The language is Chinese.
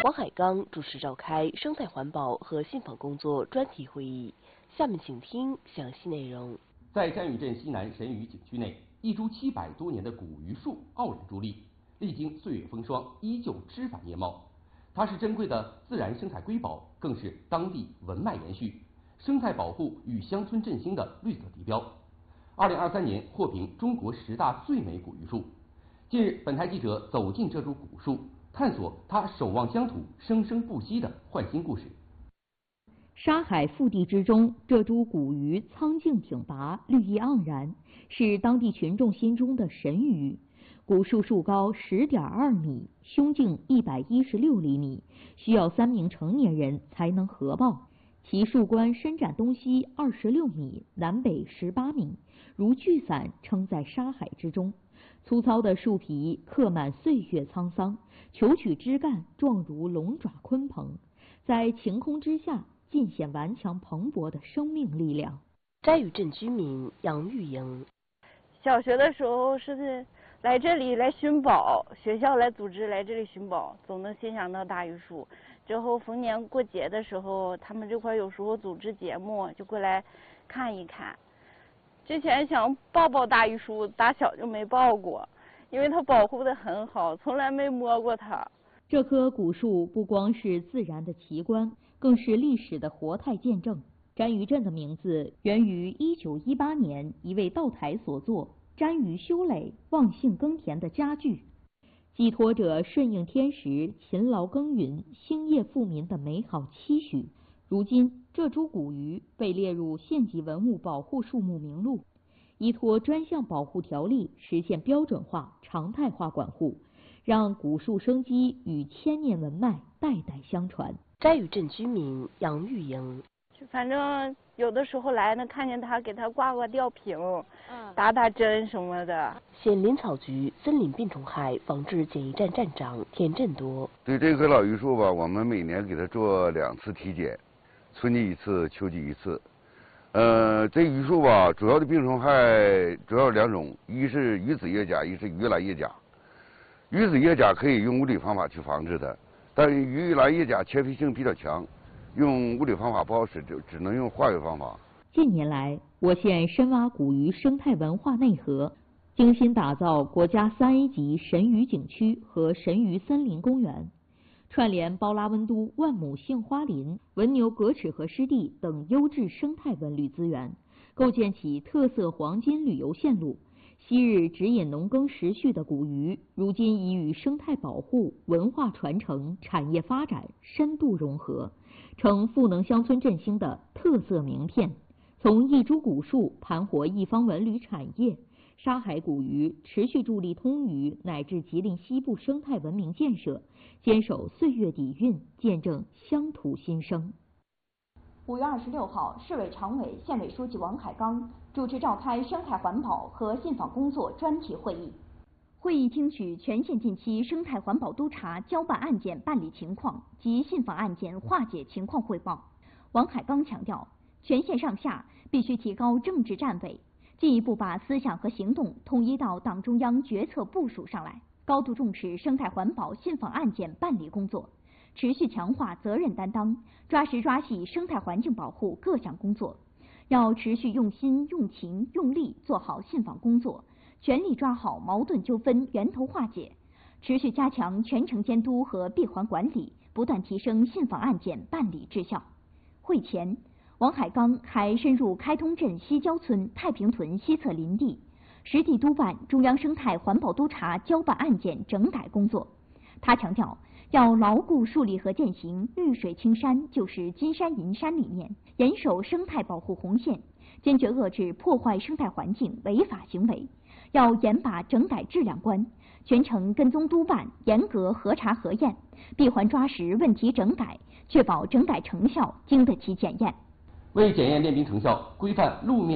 王海刚主持召开生态环保和信访工作专题会议。下面请听详细内容。 在詹屿镇西南神屿景区内，一株700多年的古榆树傲然伫立，历经岁月风霜，依旧枝繁叶茂。它是珍贵的自然生态瑰宝，更是当地文脉延续、生态保护与乡村振兴的绿色地标。2023年获评中国10大最美古榆树。近日，本台记者走进这株古树，探索它守望乡土、生生不息的焕新故事。 沙海腹地之中，这株古榆苍劲挺拔，绿意盎然，是当地群众心中的神榆。古树树高10.2米，胸径116厘米，需要3名成年人才能合抱。其树冠伸展东西26米，南北18米，如巨伞撑在沙海之中。粗糙的树皮刻满岁月沧桑，求取枝干状如龙爪鲲鹏，在晴空之下尽显顽强蓬勃的生命力量。 詹屿镇居民杨玉莹， 小学的时候是来这里来寻宝，学校来组织来这里寻宝，总能欣赏到大榆树。之后逢年过节的时候，他们这块有时候组织节目，就过来看一看。之前想抱抱大榆树，打小就没抱过，因为它保护得很好，从来没摸过它。 这棵古树不光是自然的奇观，更是历史的活态见证。詹屿镇的名字源于1918年一位道台所作“詹屿修垒，望杏耕田”的佳句，寄托着顺应天时、勤劳耕耘、兴业富民的美好期许。如今，这株古榆被列入县级文物保护树木名录，依托专项保护条例实现标准化、常态化管护，让古树生机与千年文脉代代相传。 詹屿镇居民杨玉莹， 反正有的时候来能看见他，给他挂挂吊瓶，打打针什么的。 县林草局森林病虫害防治检疫站站长田振多， 对这棵老榆树吧，我们每年给它做2次体检，春季1次，秋季1次。这榆树吧，主要的病虫害主要有2种，一是鱼子叶甲，一是鱼篮叶甲。鱼子叶甲可以用物理方法去防治的，但是鱼篮叶甲迁飞性比较强，用物理方法不好使，就只能用化学方法。 近年来，我县深挖古榆生态文化内核，精心打造国家3A 级神榆景区和神榆森林公园，串联包拉温都万亩杏花林、文牛葛齿河湿地等优质生态文旅资源，构建起特色黄金旅游线路。昔日指引农耕时序的古榆，如今已与生态保护、文化传承、产业发展深度融合，成赋能乡村振兴的特色名片。从一株古树盘活一方文旅产业，沙海古榆持续助力通榆乃至吉林西部生态文明建设，坚守岁月底蕴，见证乡土新生。 5月26号，市委常委、县委书记王海刚主持召开生态环保和信访工作专题会议。会议听取全县近期生态环保督查交办案件办理情况及信访案件化解情况汇报。王海刚强调，全县上下必须提高政治站位，进一步把思想和行动统一到党中央决策部署上来，高度重视生态环保信访案件办理工作，持续强化责任担当，抓实抓细生态环境保护各项工作。要持续用心、用情、用力做好信访工作，全力抓好矛盾纠纷源头化解，持续加强全程监督和闭环管理，不断提升信访案件办理质效。会前，王海刚还深入开通镇西郊村太平屯西侧林地，实地督办中央生态环保督查交办案件整改工作。他强调，要牢固树立和践行绿水青山就是金山银山理念，严守生态保护红线，坚决遏制破坏生态环境违法行为。要严把整改质量关，全程跟踪督办，严格核查核验，闭环抓实问题整改，确保整改成效经得起检验。 为检验练兵成效，规范路面